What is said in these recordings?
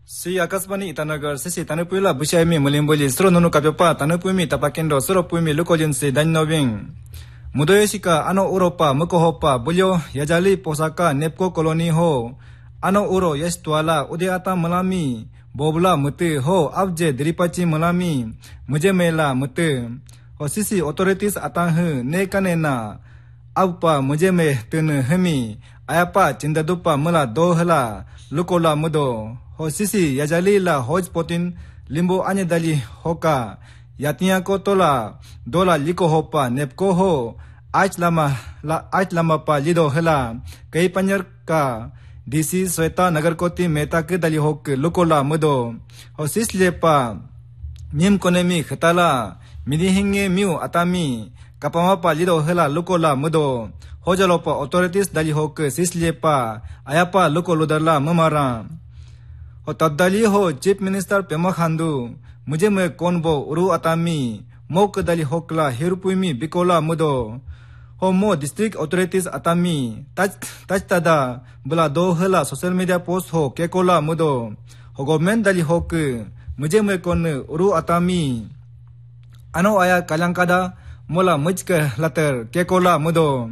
Si akasmani itanagar sisi tanupula bushaymi mulimboli sro nunu kapyopa tanupumi tapakendo sro pumi lukolinsi dannoving. Mudoyoshika ano Europa mukohopa bulyo yajali posaka nepko koloni ho. Ano uro yes tuala udeata malami bobla mutu ho abje diripachi malami muje mela mutu. Ho sisi authorities atang ne kanena abpa muje me tunu hemi ayapa cindadupa mula dohla lukola mudo. Ho sisi yajali la hoj potin limbo anye dali hoka yatiya ko tola dola liko hopa nepko ho aj lama pa lido hela kei panyer ka DC Sweta Nagarkoti Meta ke dali hok lukola mudo ho sis lepa nim konemi khatala midi hinge miu atami kapama pa lido hela lukola mudo hojalopa authorities dali hok sis lepa ayapa lukoludala mamara ho tadali ho chief minister Pema Khandu mujhe me konbo uru atami mok dali hokla hirupuimi bikola mudo ho mo district authorities atami taj tada bula do hela social media post ho kekola mudo ho government dali hok mujhe me kon uru atami ano aya kalankada mola mujke later kekola mudo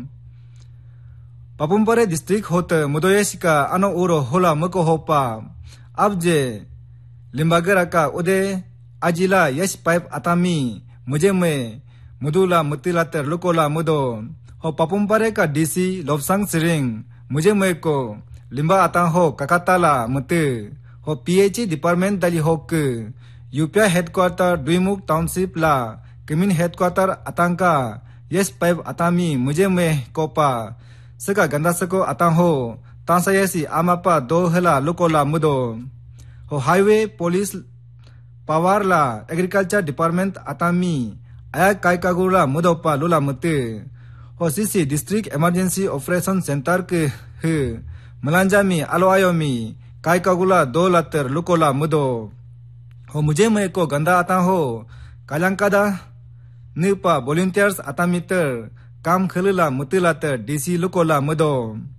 Papumpare district hot mudoyeshika ano uro hola mko hopa abje limbagara ka ude ajila yes pipe atami mujhe me mudula mutilater lukola mudo ho papumpare ka DC lobsang siring mujhe me ko limba atang ho kakatala mutu ho PH department dali hok UPI headquarter Duimuk township la Kimin headquarter atangka yes pipe atami mujhe me kopa saka ganda sako atang ho tansayasi amapa do hela lukola mudo ho highway police power la agriculture department atami aya kaikagula mudopa lula mutu ho sisi district emergency operation center ke melanjami alo ayomi kaikagula do later lukola mudo ho mujhe me ko ganda atang ho kalankada nipa volunteers atamiter काम खलला मुतिलातर DC लुकोला मुदो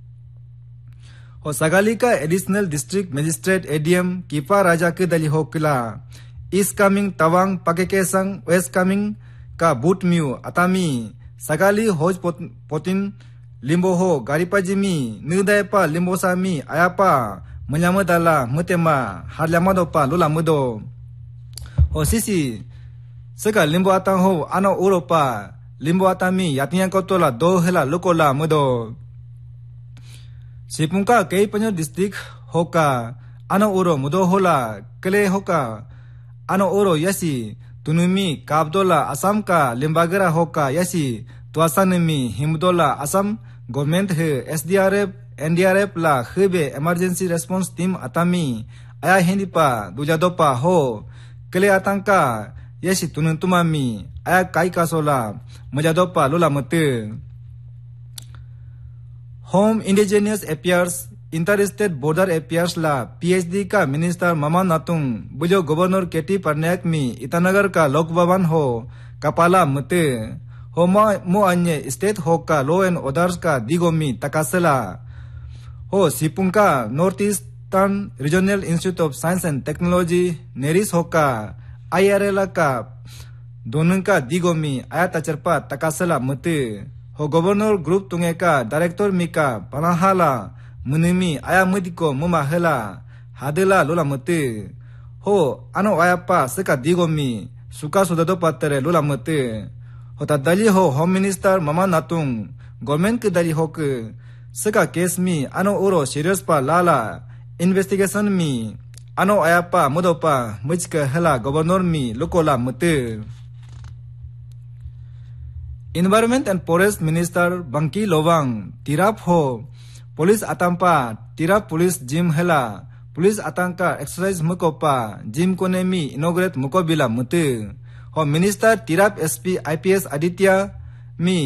हो सगालिका additional district magistrate ADM कीपा राजा के दली होकला east coming Tawang पकेकेसंग waste coming का boot mu अतामी Sagalee होज Potin Limbo हो गारीपाजिमी निर्दयपा लिम्बोसामी आयापा मल्यामदाला मुतेमा हारल्यामदोपा लुला मुदो हो cc सगा Limbo आतां हो आनो उरोपा limbo atami yatinya kotola do hela lukola mudo sipungka kei panyo district hoka ano uro mudo hola kele hoka ano uro yasi tunumi kabdola asam ka limbagara hoka yasi twasanimi himdola asam government he SDRF NDRF la khebe emergency response team atami aya hindipa dujadopa ho kele atangka yesi tununtumami aya kai kasola mujadopa lula mutu home indigenous affairs interstate border affairs la PhD का minister mama Natung बुजो governor केटी परनायक मी ईटानगर का लोक भवन हो कपाला मुते हो मो अन्य state हो का लॉ एंड ऑर्डर्स का दिगोमी तकासला हो सिपुंका north eastern regional institute of science and technology Nereis हो का IRL का दोनों का दिगोमी आया तचरपा तकासला मुते हो गवर्नर ग्रुप तुंगे का डायरेक्टर मिका पनाहाला मुनिमी आया मुदिको मुमा हेला हादेला लोला मुते हो अनो आया पा सका दिगोमी सुका सुददो पातरे लोला मुते हो ता दली हो home minister mama Natung government के दली हो के सका केस मी अनो ओरो सीरियस पा लाला इन्वेस्टिगेशन मी अनो आया पा मुदोपा मुझके हेला governor me लोकोला मुते Environment and Forest Minister Bangki Lowang tirap ho Police atampa tirap police gym hela Police atangka exercise mukopa gym konemi inaugurate mukobila mutu ho Minister tirap SP IPS Aditya mi